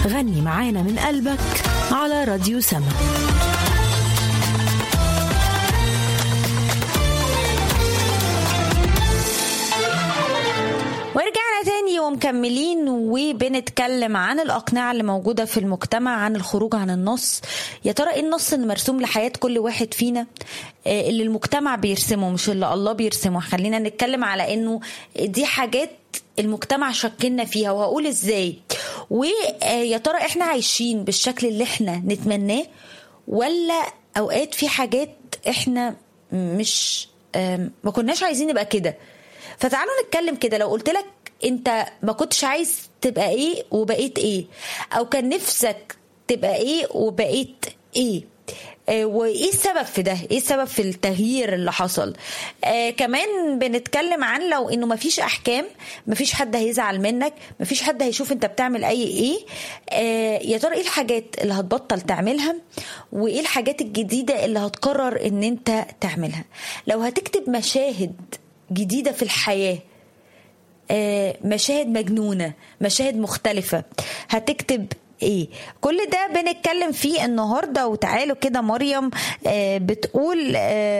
غني معانا من قلبك على راديو سما. ورجعنا تاني ومكملين وبنتكلم عن الأقنعة اللي موجودة في المجتمع، عن الخروج عن النص. يا ترى ايه النص اللي مرسوم لحياة كل واحد فينا، اللي المجتمع بيرسمه مش اللي الله بيرسمه؟ خلينا نتكلم على انه دي حاجات المجتمع شكلنا فيها، وهقول ازاي. ويا ترى احنا عايشين بالشكل اللي احنا نتمناه، ولا اوقات في حاجات احنا مش ما كناش عايزين نبقى كده؟ فتعالوا نتكلم كده. لو قلت لك انت ما كنتش عايز تبقى ايه وبقيت ايه، او كان نفسك تبقى ايه وبقيت ايه، وايه السبب في ده؟ ايه السبب في التغيير اللي حصل؟ كمان بنتكلم عن لو انه مفيش احكام، مفيش حد هيزعل منك، مفيش حد هيشوف انت بتعمل ايه. يا ترى ايه الحاجات اللي هتبطل تعملها، وايه الحاجات الجديدة اللي هتقرر ان انت تعملها؟ لو هتكتب مشاهد جديدة في الحياة، مشاهد مجنونة، مشاهد مختلفة، هتكتب ايه؟ كل ده بنتكلم فيه النهاردة. وتعالوا كده مريم بتقول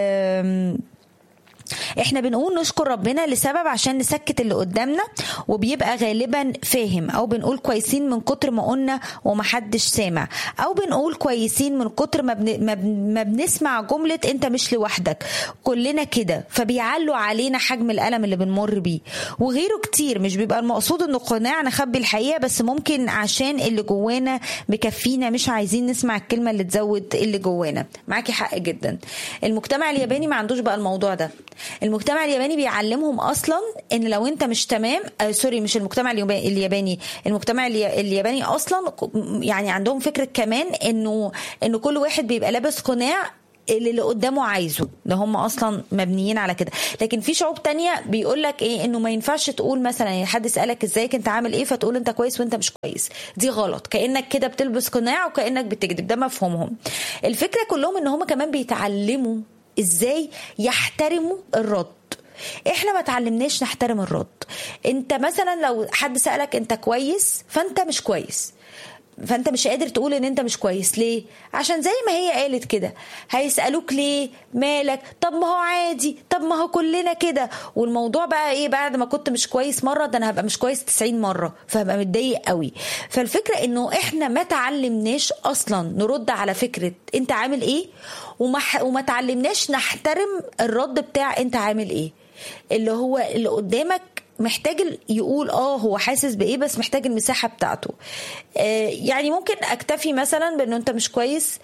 احنا بنقول نشكر ربنا لسبب عشان نسكت اللي قدامنا، وبيبقى غالبا فاهم، او بنقول كويسين من كتر ما قلنا ومحدش سامع، او بنقول كويسين من كتر ما بنسمع جملة انت مش لوحدك، كلنا كده، فبيعلوا علينا حجم الألم اللي بنمر بيه وغيره كتير. مش بيبقى المقصود انه قناع نخبي الحقيقة، بس ممكن عشان اللي جوانا مكفينا مش عايزين نسمع الكلمة اللي تزود اللي جوانا. معاكي حق جدا. المجتمع الياباني ما عندوش بقى الموضوع ده. المجتمع الياباني بيعلمهم اصلا ان لو انت مش تمام، سوري مش المجتمع الياباني، المجتمع الياباني اصلا يعني عندهم فكرة كمان انه كل واحد بيبقى لابس قناع اللي قدامه عايزه، ده هم اصلا مبنيين على كده. لكن في شعوب تانية بيقولك ايه، انه ما ينفعش تقول مثلا يعني حد يسألك ازيك انت عامل ايه فتقول انت كويس وانت مش كويس، دي غلط، كأنك كده بتلبس قناع وكأنك بتكذب. ده مفهومهم. الفكرة كلهم ان هم كمان بيتعلموا ازاي يحترموا الرد. احنا ما تعلمناش نحترم الرد. انت مثلا لو حد سألك انت كويس فانت مش كويس، فانت مش قادر تقول ان انت مش كويس. ليه؟ عشان زي ما هي قالت كده، هيسألوك ليه مالك، طب ما هو عادي، طب ما هو كلنا كده. والموضوع بقى ايه؟ بعد ما كنت مش كويس مرة، ده انا هبقى مش كويس 90 مرة، فهبقى متضايق قوي. فالفكرة انه احنا ما تعلمناش اصلا نرد على فكرة انت عامل ايه، وما تعلمناش نحترم الرد بتاع انت عامل ايه، اللي هو اللي قدامك محتاج يقول هو حاسس بايه، بس محتاج المساحة بتاعته. يعني ممكن اكتفي مثلا بانه انت مش كويس،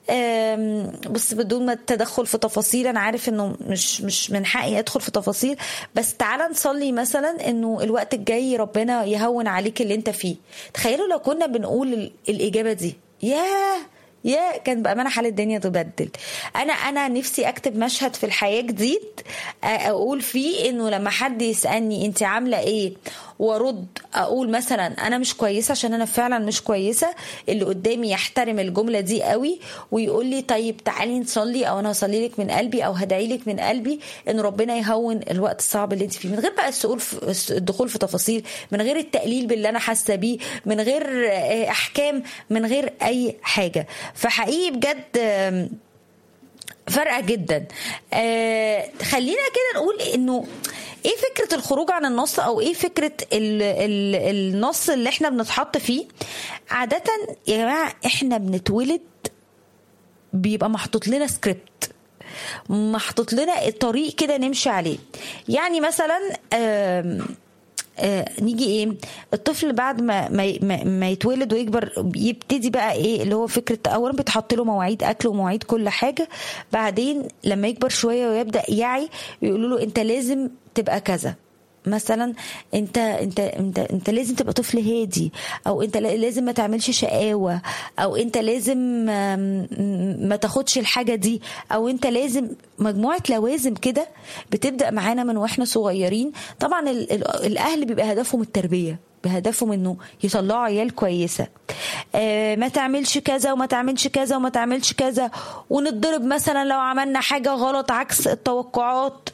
بس بدون ما تدخل في تفاصيل. انا عارف انه مش من حقي ادخل في تفاصيل، بس تعالى نصلي مثلا انه الوقت الجاي ربنا يهون عليك اللي انت فيه. تخيلوا لو كنا بنقول الاجابة دي، كان بأمانة حال الدنيا تبدل. أنا نفسي أكتب مشهد في الحياة جديد، أقول فيه إنه لما حد يسألني أنت عاملة إيه ورد أقول مثلا أنا مش كويسة عشان أنا فعلا مش كويسة، اللي قدامي يحترم الجملة دي قوي ويقول لي طيب تعالي نصلي، أو أنا هصلي لك من قلبي، أو هدعي لك من قلبي إن ربنا يهون الوقت الصعب اللي أنت فيه، من غير بقى الدخول في تفاصيل، من غير التقليل باللي أنا حاسة بيه، من غير أحكام، من غير أي حاجة. فحقيقي بجد فرقة جدا. خلينا كده نقول انه ايه فكرة الخروج عن النص، او ايه فكرة النص اللي احنا بنتحط فيه عادة. يا جماعة احنا بنتولد بيبقى محطوط لنا سكريبت، محطوط لنا الطريق كده نمشي عليه. يعني مثلا نيجي ايه، الطفل بعد ما يتولد ويكبر يبتدي بقى ايه اللي هو فكرة، اولا بتحط له مواعيد اكل ومواعيد كل حاجة. بعدين لما يكبر شوية ويبدأ يعي يقولوا له انت لازم تبقى كذا، مثلا انت لازم تبقى طفل هادي، او انت لازم ما تعملش شقاوة، او انت لازم ما تاخدش الحاجة دي، او انت لازم مجموعة لوازم كده بتبدأ معانا من واحنا صغيرين. طبعا الاهل بيبقى هدفهم التربية، بهدفهم انه يطلعوا عيال كويسة. ما تعملش كذا وما تعملش كذا وما تعملش كذا، ونتضرب مثلا لو عملنا حاجة غلط عكس التوقعات.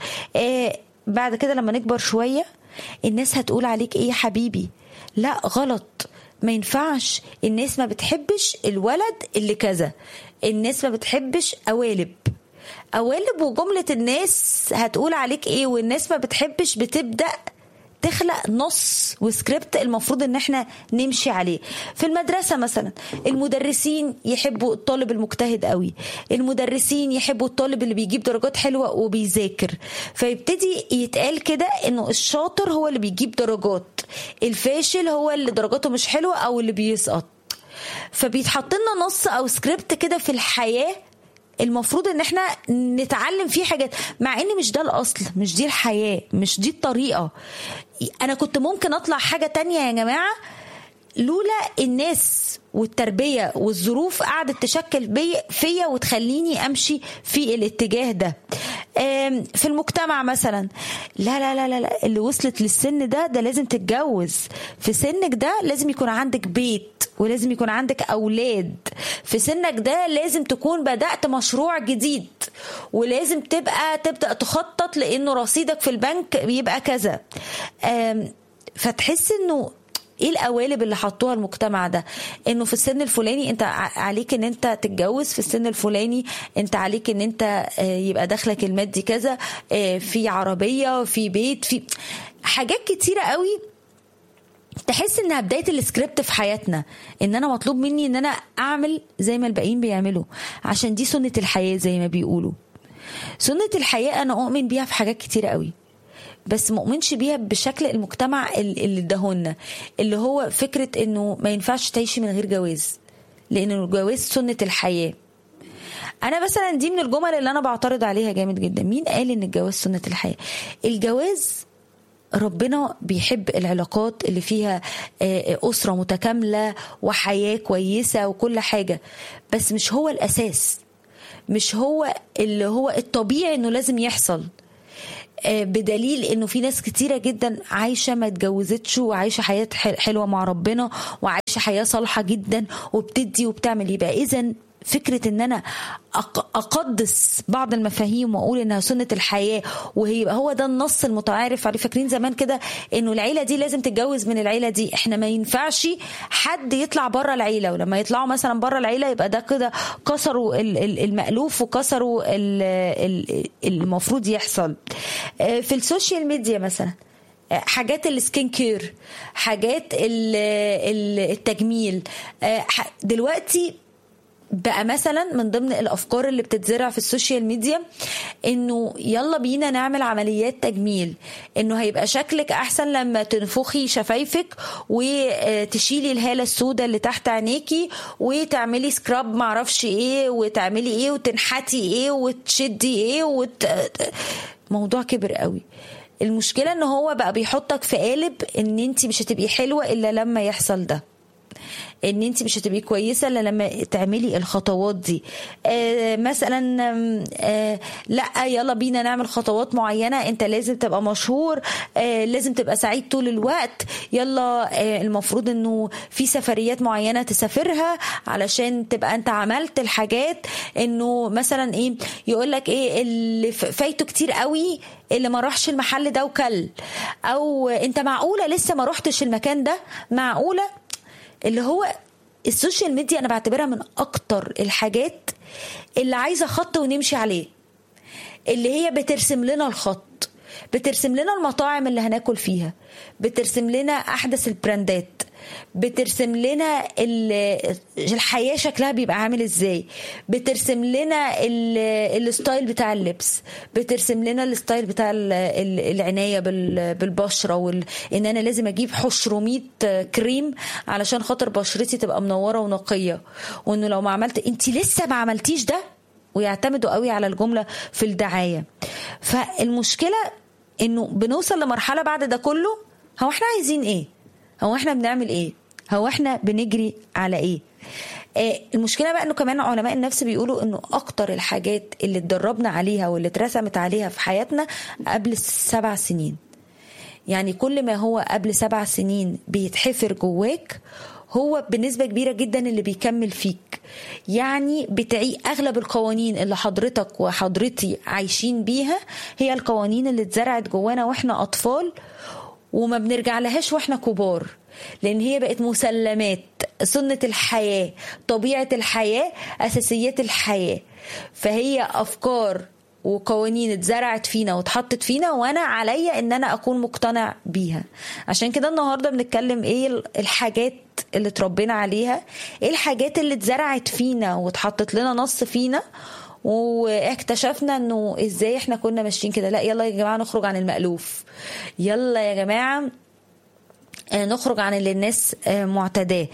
بعد كده لما نكبر شوية الناس هتقول عليك ايه يا حبيبي، لا غلط، ما ينفعش، الناس ما بتحبش الولد اللي كذا، الناس ما بتحبش قوالب، وجملة الناس هتقول عليك ايه، والناس ما بتحبش، بتبدأ تخلق نص وسكريبت المفروض ان احنا نمشي عليه. في المدرسة مثلا المدرسين يحبوا الطالب المجتهد قوي، المدرسين يحبوا الطالب اللي بيجيب درجات حلوة وبيذاكر، فيبتدي يتقال كده انه الشاطر هو اللي بيجيب درجات، الفاشل هو اللي درجاته مش حلوة او اللي بيسقط. فبيتحط لنا نص او سكريبت كده في الحياة المفروض ان احنا نتعلم فيه حاجات، مع ان مش ده الاصل، مش دي الحياة، مش دي الطريقة. انا كنت ممكن اطلع حاجة تانية يا جماعة لولا الناس والتربية والظروف قعدت تشكل فيا وتخليني امشي في الاتجاه ده. في المجتمع مثلا لا لا لا لا، اللي وصلت للسن ده لازم تتجوز، في سنك ده لازم يكون عندك بيت ولازم يكون عندك أولاد، في سنك ده لازم تكون بدأت مشروع جديد، ولازم تبدأ تخطط لأنه رصيدك في البنك بيبقى كذا. فتحس أنه ايه القوالب اللي حطوها المجتمع ده، انه في السن الفلاني انت عليك ان انت تتجوز، في السن الفلاني انت عليك ان انت يبقى دخلك المادي كذا، في عربية، في بيت، في حاجات كتيرة قوي. تحس انها بداية السكريبت في حياتنا، ان انا مطلوب مني ان انا اعمل زي ما الباقيين بيعملوا، عشان دي سنة الحياة زي ما بيقولوا. سنة الحياة انا اؤمن بيها في حاجات كتيرة قوي، بس مؤمنش بيها بشكل المجتمع اللي اداهولنا، اللي هو فكرة انه ما ينفعش تعيشي من غير جواز، لان الجواز سنة الحياة. انا مثلا دي من الجمل اللي انا بعترض عليها جامد جدا. مين قال ان الجواز سنة الحياة؟ الجواز ربنا بيحب العلاقات اللي فيها أسرة متكاملة وحياة كويسة وكل حاجة، بس مش هو الأساس، مش هو اللي هو الطبيعي انه لازم يحصل. بدليل انه في ناس كتيرة جدا عايشة ما اتجوزتش وعايشة حياة حلوة مع ربنا وعايشة حياة صالحة جدا وبتدي وبتعمل. يبقى اذن فكرة ان انا اقدس بعض المفاهيم واقول انها سنة الحياة وهيبقى هو ده النص المتعارف عليه. فاكرين زمان كده انه العيلة دي لازم تتجوز من العيلة دي، احنا ما ينفعش حد يطلع بره العيلة، ولما يطلعوا مثلا بره العيلة يبقى ده كده كسروا المألوف وكسروا المفروض يحصل. في السوشيال ميديا مثلا حاجات السكين كير، حاجات التجميل، دلوقتي بقى مثلا من ضمن الافكار اللي بتتزرع في السوشيال ميديا انه يلا بينا نعمل عمليات تجميل، انه هيبقى شكلك احسن لما تنفخي شفايفك وتشيلي الهالة السوداء اللي تحت عينيكي وتعملي سكراب معرفش ايه وتعملي ايه وتنحتي ايه وتشدي ايه موضوع كبر قوي. المشكلة ان هو بقى بيحطك في قالب ان انت مش هتبقي حلوة الا لما يحصل ده، ان انت مش هتبقي كويسه الا لما تعملي الخطوات دي. مثلا لا يلا بينا نعمل خطوات معينه، انت لازم تبقى مشهور، لازم تبقى سعيد طول الوقت، يلا المفروض انه في سفريات معينه تسافرها علشان تبقى انت عملت الحاجات. انه مثلا ايه يقول لك ايه اللي فايته كتير قوي اللي ما راحش المحل ده وكل، او انت معقوله لسه ما روحتش المكان ده، معقوله. اللي هو السوشيال ميديا أنا بعتبرها من أكتر الحاجات اللي عايزة خط ونمشي عليه، اللي هي بترسم لنا الخط، بترسم لنا المطاعم اللي هناكل فيها، بترسم لنا أحدث البراندات، بترسم لنا الحياة شكلها بيبقى عامل ازاي، بترسم لنا الستايل بتاع اللبس، بترسم لنا الستايل بتاع العناية بالبشرة، ان انا لازم اجيب 200 كريم علشان خاطر بشرتي تبقى منورة ونقية، وانه لو ما عملت انت لسه ما عملتيش ده، ويعتمدوا قوي على الجملة في الدعاية. فالمشكلة انه بنوصل لمرحلة بعد ده كله، هو احنا عايزين ايه؟ هو احنا بنعمل ايه؟ هو احنا بنجري على ايه؟ المشكلة بقى انه كمان علماء النفس بيقولوا انه اكتر الحاجات اللي اتدربنا عليها واللي اترسمت عليها في حياتنا قبل 7 سنين. يعني كل ما هو قبل 7 سنين بيتحفر جواك هو بنسبة كبيرة جدا اللي بيكمل فيك. يعني بتعي أغلب القوانين اللي حضرتك وحضرتي عايشين بيها هي القوانين اللي اتزرعت جوانا واحنا أطفال وما بنرجع لهاش واحنا كبار. لأن هي بقت مسلمات، سنة الحياة، طبيعة الحياة، أساسيات الحياة. فهي أفكار وقوانين اتزرعت فينا واتحطت فينا، وانا عليا ان انا اكون مقتنع بيها. عشان كده النهارده بنتكلم ايه الحاجات اللي اتربينا عليها، ايه الحاجات اللي اتزرعت فينا واتحطت لنا نص فينا واكتشفنا انه ازاي احنا كنا ماشيين كده. لا يلا يا جماعه نخرج عن المألوف، يلا يا جماعه نخرج عن اللي الناس معتداه.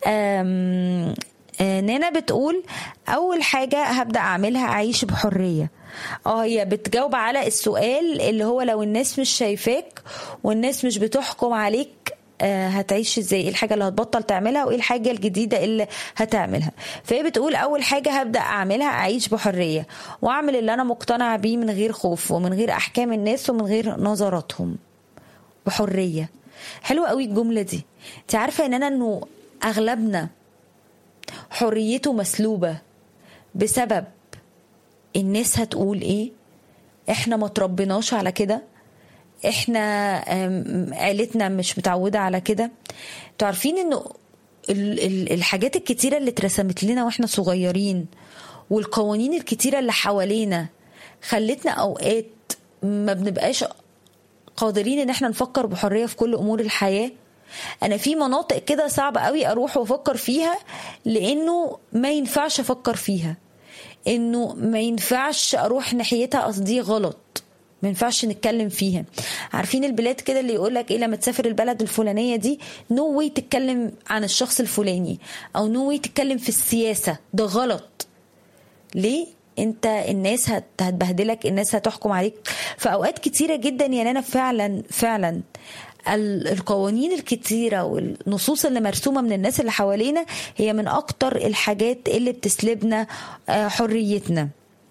نانا بتقول اول حاجة هبدأ اعملها اعيش بحرية. هي بتجاوب على السؤال اللي هو لو الناس مش شايفاك والناس مش بتحكم عليك هتعيش ازاي، ايه الحاجة اللي هتبطل تعملها وايه الحاجة الجديدة اللي هتعملها. فهي بتقول اول حاجة هبدأ اعملها اعيش بحرية واعمل اللي انا مقتنع بيه من غير خوف ومن غير احكام الناس ومن غير نظراتهم. بحرية حلوة قوي الجملة دي. انت عارفة ان انا انه اغلبنا حريته مسلوبة بسبب الناس هتقول ايه، احنا ما تربيناش على كده، احنا عيلتنا مش متعودة على كده. تعرفين انه الحاجات الكتيرة اللي اترسمت لنا واحنا صغيرين والقوانين الكتيرة اللي حوالينا خلتنا اوقات ما بنبقاش قادرين ان احنا نفكر بحرية في كل امور الحياة. انا في مناطق كده صعب قوي اروح وافكر فيها لانه ما ينفعش افكر فيها، انه ما ينفعش اروح ناحيتها، قصدي غلط، ما ينفعش نتكلم فيها. عارفين البلاد كده اللي يقولك ايه لما تسافر البلد الفلانية دي نو واي تتكلم عن الشخص الفلاني او نو واي تتكلم في السياسة، ده غلط. ليه؟ انت الناس هتبهدلك، الناس هتحكم عليك. فاوقات كتيرة جدا يعني انا فعلا القوانين الكتيرة والنصوص اللي مرسومة من الناس اللي حوالينا هي من أكتر الحاجات اللي بتسلبنا حريتنا.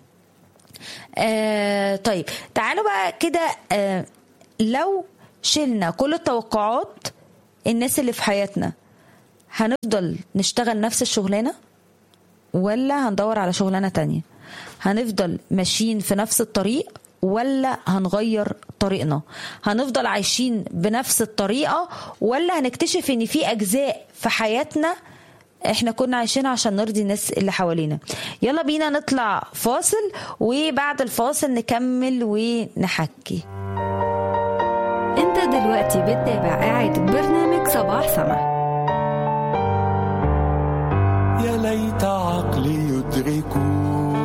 طيب تعالوا بقى كده، لو شلنا كل التوقعات الناس اللي في حياتنا هنفضل نشتغل نفس الشغلانة ولا هندور على شغلانة تانية؟ هنفضل ماشيين في نفس الطريق ولا هنغير طريقنا؟ هنفضل عايشين بنفس الطريقة ولا هنكتشف ان في اجزاء في حياتنا احنا كنا عايشين عشان نرضي الناس اللي حوالينا؟ يلا بينا نطلع فاصل وبعد الفاصل نكمل ونحكي. انت دلوقتي بتتابع قاعد برنامج صباح سما. يا ليت عقلي يدركه